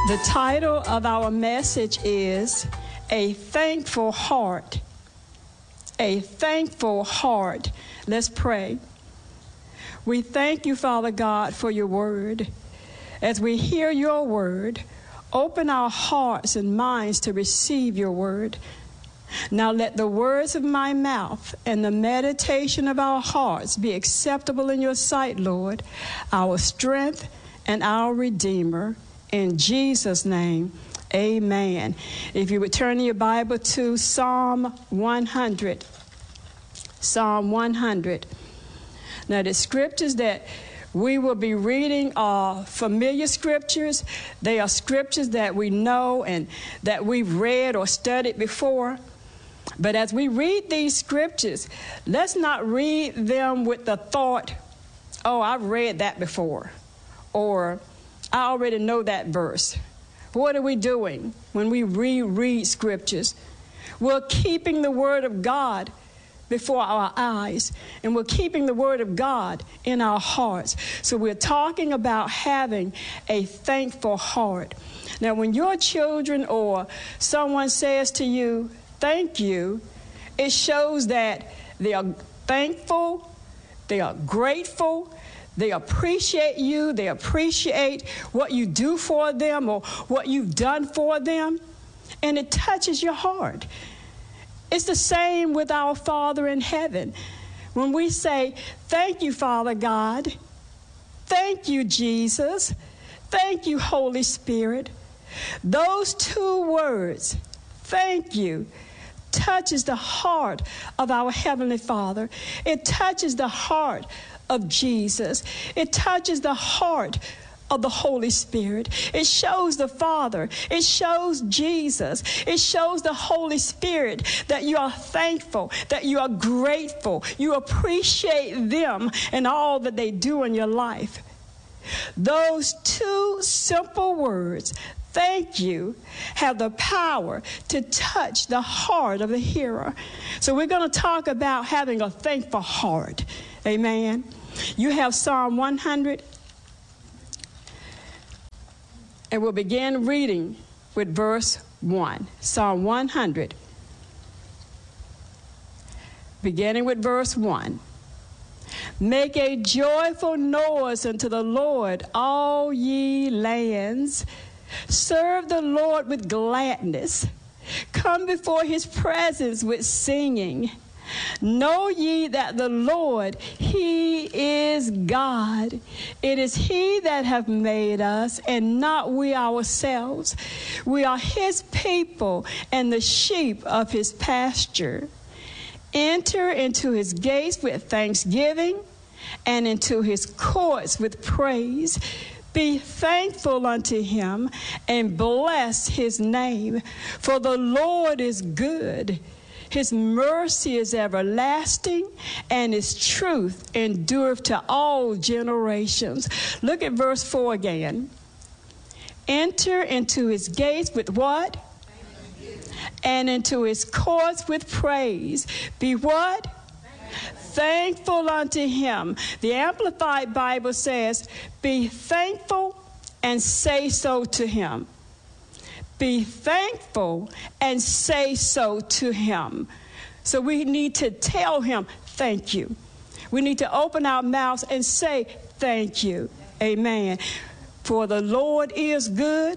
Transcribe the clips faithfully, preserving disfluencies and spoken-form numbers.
The title of our message is A Thankful Heart. A Thankful Heart. Let's pray. We thank you, Father God, for your word. As we hear your word, open our hearts and minds to receive your word. Now let the words of my mouth and the meditation of our hearts be acceptable in your sight, Lord, our strength and our Redeemer. In Jesus' name, amen. If you would turn your Bible to Psalm one hundred. Psalm one hundred. Now, the scriptures that we will be reading are familiar scriptures. They are scriptures that we know and that we've read or studied before. But as we read these scriptures, let's not read them with the thought, oh, I've read that before, or I already know that verse. What are we doing when we reread scriptures? We're keeping the word of God before our eyes, and we're keeping the word of God in our hearts. So we're talking about having a thankful heart. Now, when your children or someone says to you, thank you, it shows that they are thankful, they are grateful, they appreciate you, they appreciate what you do for them or what you've done for them, and it touches your heart. It's the same with our Father in heaven. When we say, thank you, Father God, thank you, Jesus, thank you, Holy Spirit, those two words, thank you, touches the heart of our Heavenly Father. It touches the heart of Jesus. It touches the heart of the Holy Spirit. It shows the Father. It shows Jesus. It shows the Holy Spirit that you are thankful, that you are grateful. You appreciate them and all that they do in your life. Those two simple words, thank you, have the power to touch the heart of the hearer. So we're going to talk about having a thankful heart. Amen. You have Psalm one hundred. And we'll begin reading with verse one. Psalm one hundred. Beginning with verse one. Make a joyful noise unto the Lord, all ye lands. Serve the Lord with gladness. Come before his presence with singing. Know ye that the Lord, he is God. It is he that hath made us, and not we ourselves. We are his people and the sheep of his pasture. Enter into his gates with thanksgiving, and into his courts with praise. Be thankful unto him, and bless his name. For the Lord is good. His mercy is everlasting, and his truth endureth to all generations. Look at verse four again. Enter into his gates with what? And into his courts with praise. Be what? Thankful unto him. The Amplified Bible says, be thankful and say so to him. Be thankful and say so to him. So we need to tell him, thank you. We need to open our mouths and say, thank you. Amen. For the Lord is good.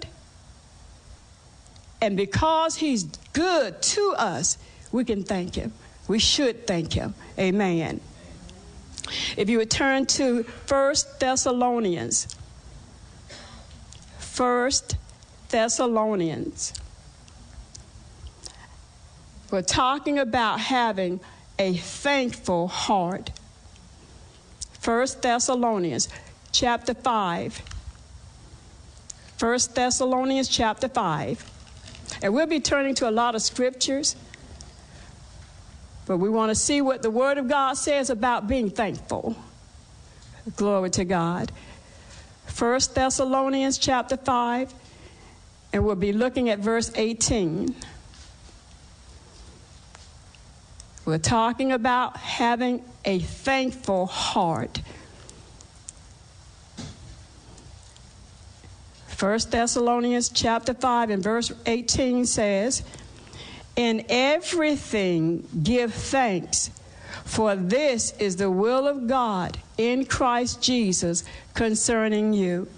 And because he's good to us, we can thank him. We should thank him. Amen. If you would turn to First Thessalonians. First Thessalonians. We're talking about having a thankful heart. First Thessalonians chapter five. First Thessalonians chapter five. And we'll be turning to a lot of scriptures, but we want to see what the Word of God says about being thankful. Glory to God. First Thessalonians chapter five. And we'll be looking at verse eighteen. We're talking about having a thankful heart. First Thessalonians chapter five and verse eighteen says, "In everything give thanks, for this is the will of God in Christ Jesus concerning you."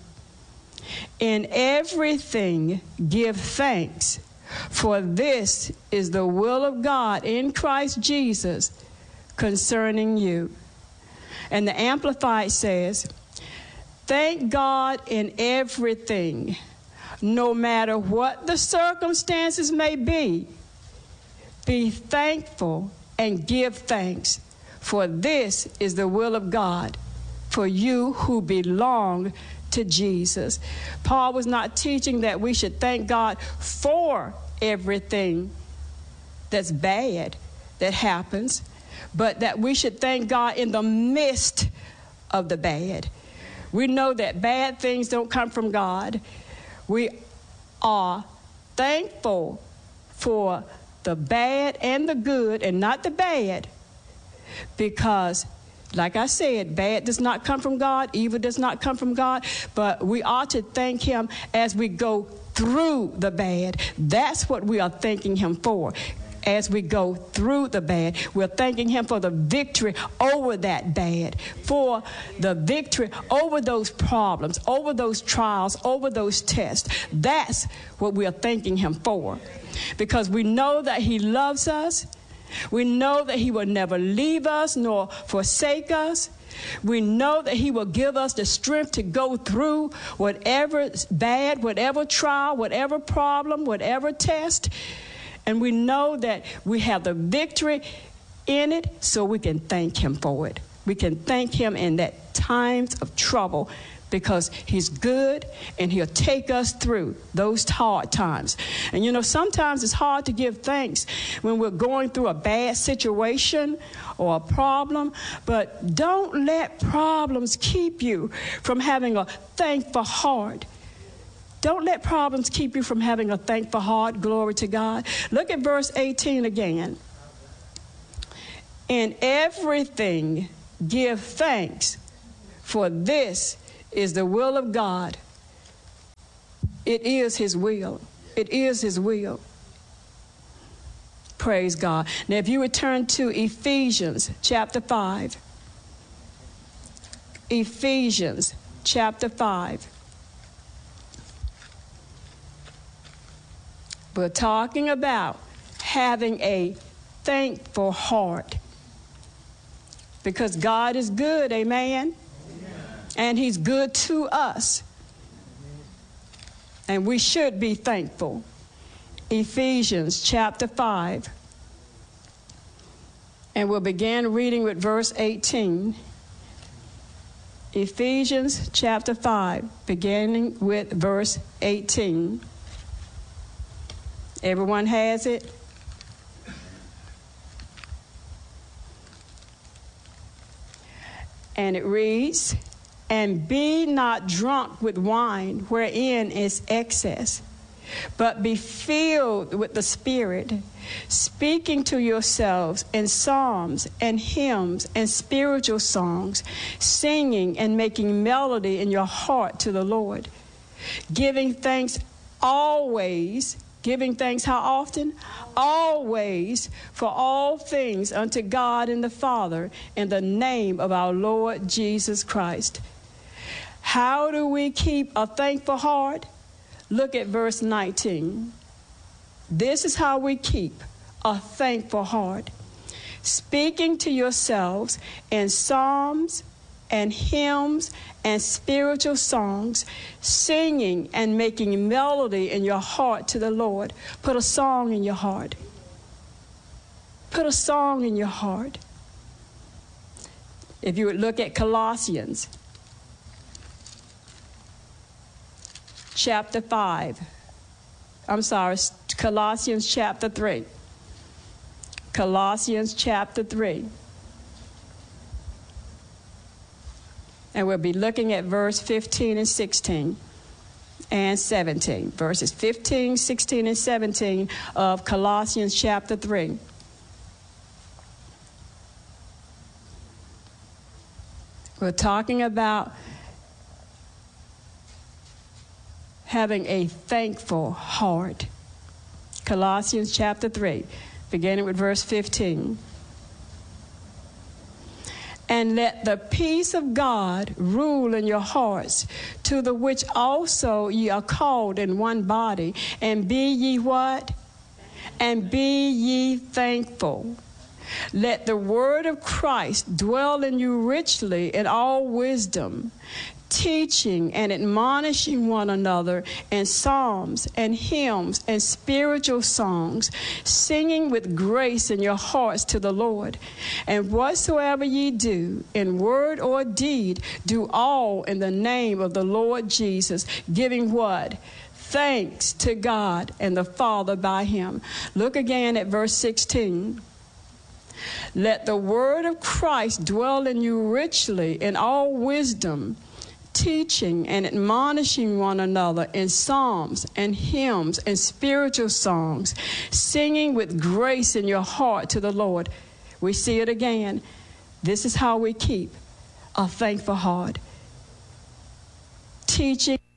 In everything give thanks, for this is the will of God in Christ Jesus concerning you. And the Amplified says, "Thank God in everything, no matter what the circumstances may be. Be thankful and give thanks, for this is the will of God for you who belong to Jesus." Paul was not teaching that we should thank God for everything that's bad that happens, but that we should thank God in the midst of the bad. We know that bad things don't come from God. We are thankful for the bad and the good and not the bad, because like I said, bad does not come from God, evil does not come from God, but we ought to thank him as we go through the bad. That's what we are thanking him for. As we go through the bad, we're thanking him for the victory over that bad, for the victory over those problems, over those trials, over those tests. That's what we are thanking him for, because we know that he loves us. We know that he will never leave us nor forsake us. We know that he will give us the strength to go through whatever bad, whatever trial, whatever problem, whatever test. And we know that we have the victory in it, so we can thank him for it. We can thank him in that times of trouble, because he's good and he'll take us through those hard times. And you know, sometimes it's hard to give thanks when we're going through a bad situation or a problem, but don't let problems keep you from having a thankful heart. Don't let problems keep you from having a thankful heart. Glory to God. Look at verse eighteen again. "In everything give thanks, for this is the will of God." It is his will. It is his will. Praise God. Now, if you return to Ephesians chapter five. Ephesians chapter five. We're talking about having a thankful heart, because God is good, amen? And he's good to us. And we should be thankful. Ephesians chapter five. And we'll begin reading with verse eighteen. Ephesians chapter five, beginning with verse eighteen. Everyone has it? And it reads, "And be not drunk with wine, wherein is excess, but be filled with the Spirit, speaking to yourselves in psalms and hymns and spiritual songs, singing and making melody in your heart to the Lord, giving thanks always." Giving thanks how often? Always, for all things unto God and the Father, in the name of our Lord Jesus Christ. How do we keep a thankful heart? Look at verse nineteen. This is how we keep a thankful heart. Speaking to yourselves in psalms and hymns and spiritual songs, singing and making melody in your heart to the Lord. Put a song in your heart. Put a song in your heart. If you would look at Colossians chapter five. I'm sorry, Colossians chapter three. Colossians chapter three. And we'll be looking at verse fifteen and sixteen and seventeen. Verses fifteen, sixteen, and seventeen of Colossians chapter three. We're talking about having a thankful heart. Colossians chapter three, beginning with verse fifteen. And let the peace of God rule in your hearts, to the which also ye are called in one body, and be ye what? And be ye thankful. Let the word of Christ dwell in you richly in all wisdom, teaching and admonishing one another in psalms and hymns and spiritual songs, singing with grace in your hearts to the Lord. And whatsoever ye do, in word or deed, do all in the name of the Lord Jesus, giving what? Thanks to God and the Father by him. Look again at verse sixteen. Let the word of Christ dwell in you richly in all wisdom, teaching and admonishing one another in psalms and hymns and spiritual songs, singing with grace in your heart to the Lord. We see it again. This is how we keep a thankful heart. Teaching